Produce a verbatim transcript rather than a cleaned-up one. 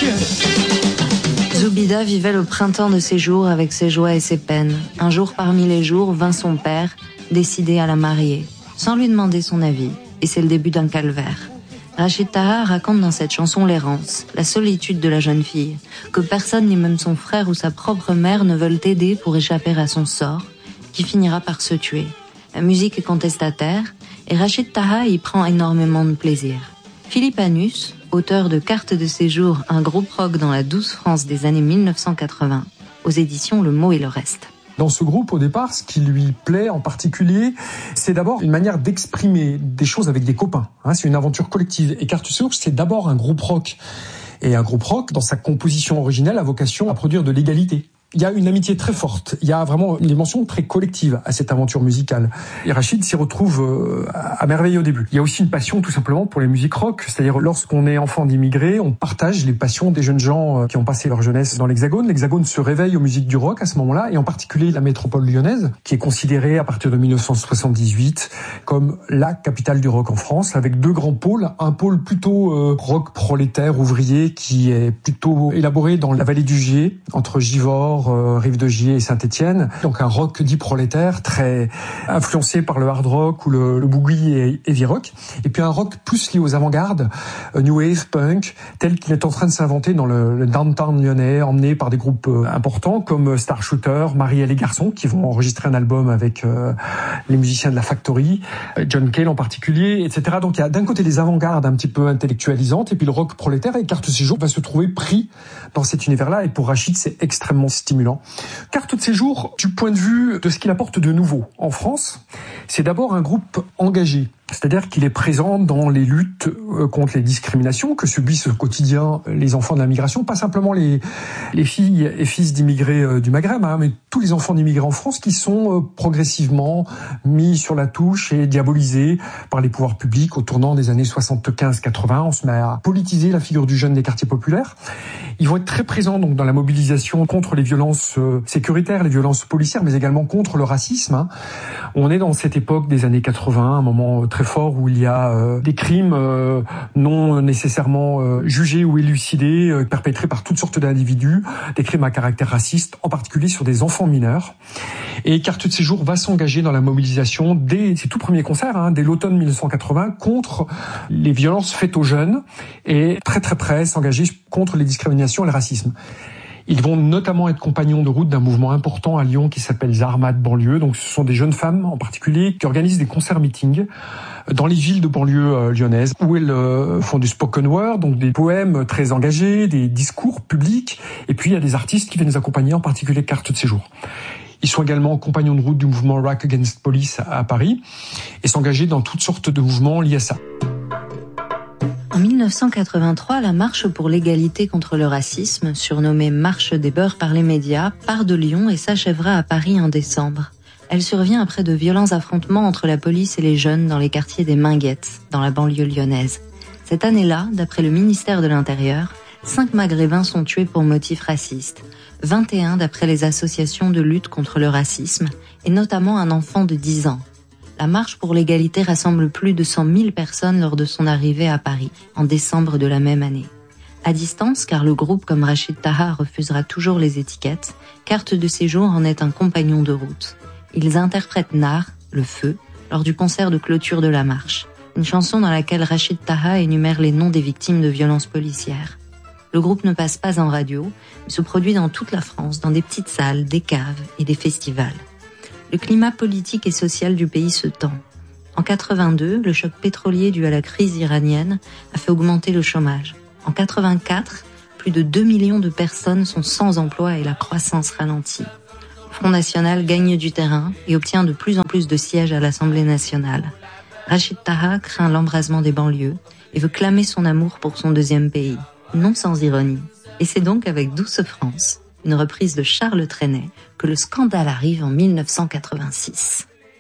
Zoubida vivait le printemps de ses jours avec ses joies et ses peines. Un jour parmi les jours vint son père, décidé à la marier, sans lui demander son avis, et c'est le début d'un calvaire. Rachid Taha raconte dans cette chanson l'errance, la solitude de la jeune fille, que personne, ni même son frère ou sa propre mère, ne veulent aider pour échapper à son sort, qui finira par se tuer. La musique est contestataire, et Rachid Taha y prend énormément de plaisir. Philippe Anus, auteur de Carte de séjour, un groupe rock dans la douce France des années mille neuf cent quatre-vingts, aux éditions Le Mot et le Reste. Dans ce groupe, au départ, ce qui lui plaît en particulier, c'est d'abord une manière d'exprimer des choses avec des copains. Hein, c'est une aventure collective. Et Carte de séjour, c'est d'abord un groupe rock. Et un groupe rock, dans sa composition originelle, a vocation à produire de l'égalité. Il y a une amitié très forte, il y a vraiment une dimension très collective à cette aventure musicale. Et Rachid s'y retrouve euh, à merveille au début. Il y a aussi une passion tout simplement pour les musiques rock, c'est-à-dire lorsqu'on est enfant d'immigrés, on partage les passions des jeunes gens euh, qui ont passé leur jeunesse dans l'Hexagone. L'Hexagone se réveille aux musiques du rock à ce moment-là, et en particulier la métropole lyonnaise, qui est considérée à partir de mille neuf cent soixante-dix-huit comme la capitale du rock en France, avec deux grands pôles. Un pôle plutôt euh, rock prolétaire, ouvrier, qui est plutôt élaboré dans la vallée du Gier, entre Givors, Euh, Rive de Gier et Saint-Étienne. Donc un rock dit prolétaire, très influencé par le hard rock ou le, le boogie et heavy rock. Et puis un rock plus lié aux avant-gardes, euh, new wave, punk, tel qu'il est en train de s'inventer dans le, le downtown lyonnais, emmené par des groupes euh, importants comme Star Shooter, Marie et les garçons, qui vont enregistrer un album avec euh, les musiciens de la Factory, euh, John Cale en particulier, et cetera. Donc il y a d'un côté les avant-gardes un petit peu intellectualisantes, et puis le rock prolétaire, et Carte de séjour va se trouver pris dans cet univers-là, et pour Rachid, c'est extrêmement stimulant. Carte de séjour, du point de vue de ce qu'il apporte de nouveau en France, c'est d'abord un groupe engagé. C'est-à-dire qu'il est présent dans les luttes contre les discriminations que subissent au quotidien les enfants de la migration, pas simplement les, les filles et fils d'immigrés du Maghreb, hein, mais tous les enfants d'immigrés en France qui sont progressivement mis sur la touche et diabolisés par les pouvoirs publics au tournant des années soixante-quinze quatre-vingts. On se met à politiser la figure du jeune des quartiers populaires. Ils vont être très présents donc dans la mobilisation contre les violences sécuritaires, les violences policières, mais également contre le racisme. Hein. On est dans cette époque des années quatre-vingts, un moment très fort où il y a euh, des crimes euh, non nécessairement euh, jugés ou élucidés, euh, perpétrés par toutes sortes d'individus, des crimes à caractère raciste, en particulier sur des enfants mineurs. Et Carte de séjour va s'engager dans la mobilisation dès ses tout premiers concerts, hein, dès l'automne mille neuf cent quatre-vingts, contre les violences faites aux jeunes, et très très près s'engager contre les discriminations et le racisme. Ils vont notamment être compagnons de route d'un mouvement important à Lyon qui s'appelle les Armades banlieue. Donc ce sont des jeunes femmes en particulier qui organisent des concerts-meetings dans les villes de banlieue euh, lyonnaises où elles euh, font du spoken word, donc des poèmes très engagés, des discours publics. Et puis il y a des artistes qui viennent les accompagner, en particulier Carte de séjour. Ils sont également compagnons de route du mouvement Rock Against Police à Paris et s'engager dans toutes sortes de mouvements liés à ça. En mille neuf cent quatre-vingt-trois, la marche pour l'égalité contre le racisme, surnommée Marche des beurs par les médias, part de Lyon et s'achèvera à Paris en décembre. Elle survient après de violents affrontements entre la police et les jeunes dans les quartiers des Minguettes, dans la banlieue lyonnaise. Cette année-là, d'après le ministère de l'Intérieur, cinq Maghrébins sont tués pour motifs racistes, vingt et un d'après les associations de lutte contre le racisme, et notamment un enfant de dix ans. La marche pour l'égalité rassemble plus de cent mille personnes lors de son arrivée à Paris, en décembre de la même année. À distance, car le groupe comme Rachid Taha refusera toujours les étiquettes, Carte de séjour en est un compagnon de route. Ils interprètent Nar, le feu, lors du concert de clôture de la marche, une chanson dans laquelle Rachid Taha énumère les noms des victimes de violences policières. Le groupe ne passe pas en radio, mais se produit dans toute la France, dans des petites salles, des caves et des festivals. Le climat politique et social du pays se tend. En quatre-vingt-deux, le choc pétrolier dû à la crise iranienne a fait augmenter le chômage. En quatre-vingt-quatre, plus de deux millions de personnes sont sans emploi et la croissance ralentit. Le Front National gagne du terrain et obtient de plus en plus de sièges à l'Assemblée nationale. Rachid Taha craint l'embrasement des banlieues et veut clamer son amour pour son deuxième pays, non sans ironie. Et c'est donc avec Douce France, une reprise de Charles Trenet, que le scandale arrive en mille neuf cent quatre-vingt-six.